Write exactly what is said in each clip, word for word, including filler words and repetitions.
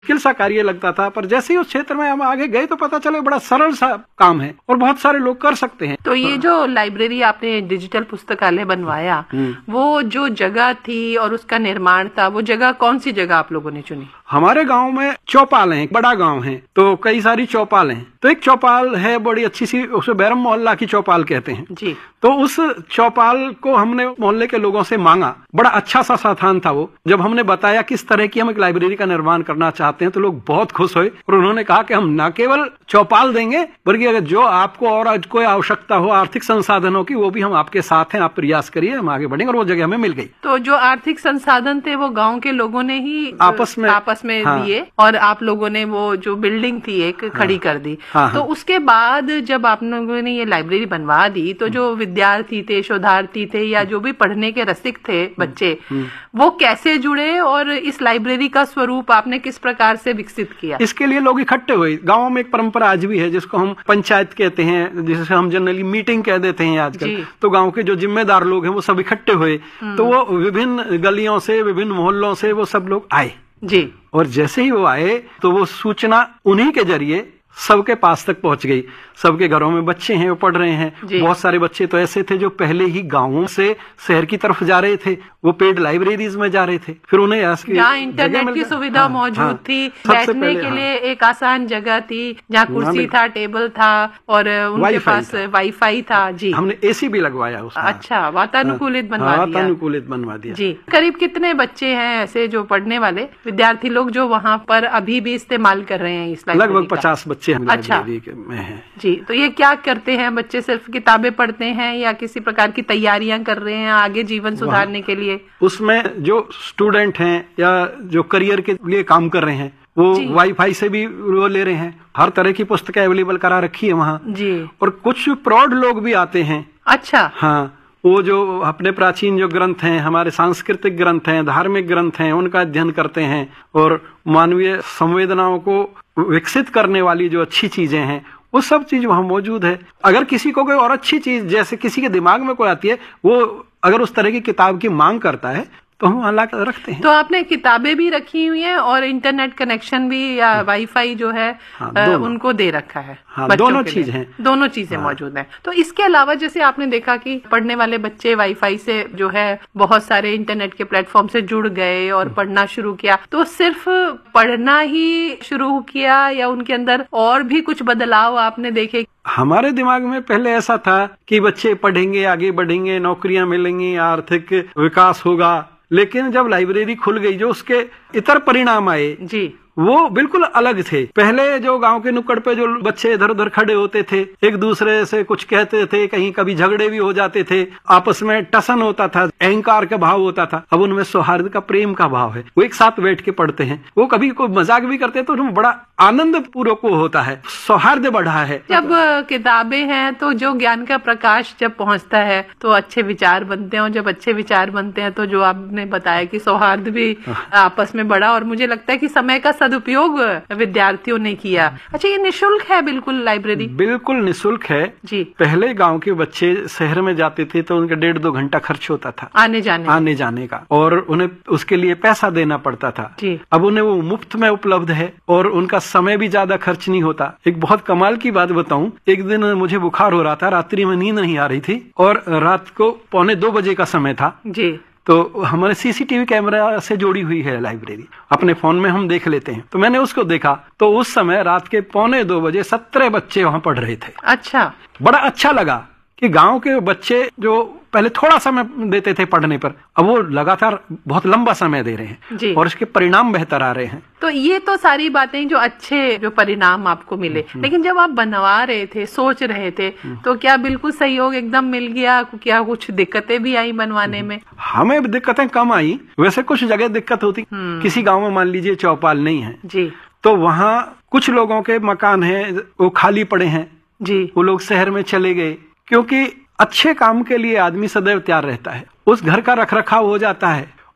मुश्किल सा कार्य लगता था, पर जैसे ही उस क्षेत्र में हम आगे गए तो पता चला बड़ा सरल सा काम है और बहुत सारे लोग कर सकते हैं। तो ये जो लाइब्रेरी आपने डिजिटल पुस्तकालय बनवाया, वो जो जगह थी और उसका निर्माण था, वो जगह कौन सी जगह आप लोगों ने चुनी? हमारे गांव में चौपाल है, बड़ा गांव है तो कई सारी चौपाल हैं। तो एक चौपाल है बड़ी अच्छी सी, उसे बैरम मोहल्ला की चौपाल कहते हैं जी। तो उस चौपाल को हमने मोहल्ले के लोगों से मांगा। बड़ा अच्छा सा स्थान था वो। जब हमने बताया किस तरह की हम एक लाइब्रेरी का निर्माण करना चाहते हैं तो लोग बहुत खुश हुए और उन्होंने कहा कि हम न केवल चौपाल देंगे बल्कि अगर जो आपको और कोई आवश्यकता हो आर्थिक संसाधनों की, वो भी हम आपके साथ हैं, आप प्रयास करिए, हम आगे बढ़ेंगे। और वो जगह हमें मिल गई। तो जो आर्थिक संसाधन थे वो गाँव के लोगों ने ही आपस में आपस में हाँ। दिए और आप लोगों ने वो जो बिल्डिंग थी एक हाँ। खड़ी कर दी। हाँ। तो उसके बाद जब आप लोगों ने ये लाइब्रेरी बनवा दी तो जो विद्यार्थी थे, शोधार्थी थे या जो भी पढ़ने के रसिक थे बच्चे, वो कैसे जुड़े और इस लाइब्रेरी का स्वरूप आपने किस प्रकार से विकसित किया? इसके लिए लोग इकट्ठे हुए। गांव में एक परंपरा आज भी है जिसको हम पंचायत कहते हैं, जिसे हम जनरली मीटिंग कह देते हैं आजकल। तो गांव के जो जिम्मेदार लोग हैं वो सब इकट्ठे हुए, तो वो विभिन्न गलियों से, विभिन्न मोहल्लों से वो सब लोग आए जी। और जैसे ही वो आए तो वो सूचना उन्हीं के जरिए सबके पास तक पहुंच गई। सबके घरों में बच्चे हैं, वो पढ़ रहे हैं। बहुत सारे बच्चे तो ऐसे थे जो पहले ही गांवों से शहर की तरफ जा रहे थे, वो पेड लाइब्रेरीज में जा रहे थे। फिर उन्हें जहाँ इंटरनेट की सुविधा हाँ, मौजूद हाँ, थी, बैठने के हाँ, लिए एक आसान जगह थी, जहाँ कुर्सी था, टेबल था और उनके पास वाईफाई था जी। हमने एसी भी लगवाया उसमें। अच्छा, वातानुकूलित बनवा दिया। वातानुकूलित बनवा दिया जी। करीब कितने बच्चे हैं ऐसे जो पढ़ने वाले विद्यार्थी लोग जो वहाँ पर अभी भी इस्तेमाल कर रहे हैं इस लाइब्रेरी? लगभग पचास बच्चे हम अच्छा में हैं जी। तो ये क्या करते हैं बच्चे? सिर्फ किताबें पढ़ते हैं या किसी प्रकार की तैयारियां कर रहे हैं आगे जीवन सुधारने के लिए? उसमें जो स्टूडेंट हैं या जो करियर के लिए काम कर रहे हैं वो वाईफाई से भी वो ले रहे हैं। हर तरह की पुस्तकें अवेलेबल करा रखी है वहाँ जी। और कुछ प्रौढ़ लोग भी आते हैं। अच्छा हाँ, वो जो अपने प्राचीन जो ग्रंथ हैं, हमारे सांस्कृतिक ग्रंथ हैं, धार्मिक ग्रंथ हैं, उनका अध्ययन करते हैं और मानवीय संवेदनाओं को विकसित करने वाली जो अच्छी चीजें हैं वो सब चीज वहाँ मौजूद है। अगर किसी को कोई और अच्छी चीज, जैसे किसी के दिमाग में कोई आती है, वो अगर उस तरह की किताब की मांग करता है तो हम वहाँ लाकर रखते हैं। तो आपने किताबें भी रखी हुई हैं और इंटरनेट कनेक्शन भी या वाईफाई जो है हाँ, आ, उनको दे रखा है? हाँ, दोनों चीज हैं। दोनों चीजें हाँ। मौजूद हैं। तो इसके अलावा जैसे आपने देखा कि पढ़ने वाले बच्चे वाईफाई से जो है बहुत सारे इंटरनेट के प्लेटफॉर्म से जुड़ गए और पढ़ना शुरू किया, तो सिर्फ पढ़ना ही शुरू किया या उनके अंदर और भी कुछ बदलाव आपने देखे? हमारे दिमाग में पहले ऐसा था कि बच्चे पढ़ेंगे, आगे बढ़ेंगे, नौकरियां मिलेंगी, आर्थिक विकास होगा। लेकिन जब लाइब्रेरी खुल गई, जो उसके इतर परिणाम आए जी वो बिल्कुल अलग थे। पहले जो गांव के नुक्कड़ पे जो बच्चे इधर उधर खड़े होते थे, एक दूसरे से कुछ कहते थे, कहीं कभी झगड़े भी हो जाते थे, आपस में टसन होता था, अहंकार का भाव होता था। अब उनमें सौहार्द का, प्रेम का भाव है। वो एक साथ बैठ के पढ़ते हैं, वो कभी कोई मजाक भी करते हैं तो उनमें बड़ा आनंद पूर्वक होता है, सौहार्द बढ़ा है। जब किताबें हैं तो जो ज्ञान का प्रकाश जब पहुंचता है तो अच्छे विचार बनते हैं और जब अच्छे विचार बनते हैं तो जो आपने बताया कि सौहार्द भी आपस में बढ़ा और मुझे लगता है कि समय का सदुपयोग विद्यार्थियों ने किया। अच्छा, ये निशुल्क है बिल्कुल लाइब्रेरी? बिल्कुल निशुल्क है जी। पहले गांव के बच्चे शहर में जाते थे तो उनका डेढ़ दो घंटा खर्च होता था आने जाने आने जाने का और उन्हें उसके लिए पैसा देना पड़ता था जी। अब उन्हें वो मुफ्त में उपलब्ध है और उनका समय भी ज्यादा खर्च नहीं होता। एक बहुत कमाल की बात बताऊं, एक दिन मुझे बुखार हो रहा था, रात्रि में नींद नहीं आ रही थी और रात को पौने दो बजे का समय था जी। तो हमारे सीसीटीवी कैमरा से जोड़ी हुई है लाइब्रेरी, अपने फोन में हम देख लेते हैं। तो मैंने उसको देखा तो उस समय रात के पौने दो बजे सत्रह बच्चे वहां पढ़ रहे थे। अच्छा, बड़ा अच्छा लगा कि गांव के बच्चे जो पहले थोड़ा समय देते थे पढ़ने पर, अब वो लगातार बहुत लंबा समय दे रहे हैं जी। और इसके परिणाम बेहतर आ रहे हैं। तो ये तो सारी बातें जो अच्छे जो परिणाम आपको मिले, लेकिन जब आप बनवा रहे थे, सोच रहे थे, तो क्या बिल्कुल सहयोग एकदम मिल गया? क्या कुछ दिक्कतें भी आई बनवाने में? हमें दिक्कतें कम आई, वैसे कुछ जगह दिक्कत होती। किसी गाँव में मान लीजिए चौपाल नहीं है जी, तो वहाँ कुछ लोगों के मकान है वो खाली पड़े हैं जी, वो लोग शहर में चले गए। क्योंकि अच्छे काम के लिए आदमी सदैव तैयार रहता है, उस घर का रखरखाव हो जाता है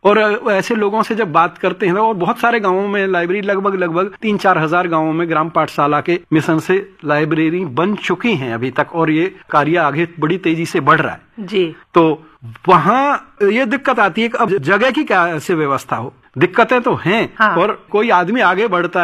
और ऐसे लोगों से जब बात करते हैं, और बहुत सारे गांवों में लाइब्रेरी, लगभग लगभग तीन चार हजार गांवों में ग्राम पाठशाला के मिशन से लाइब्रेरी बन चुकी हैं अभी तक, और ये कार्य आगे बड़ी तेजी से बढ़ रहा है जी। तो वहाँ ये दिक्कत आती है कि अब जगह की क्या ऐसे व्यवस्था हो, दिक्कतें तो हैं। हाँ। और कोई आदमी आगे बढ़ता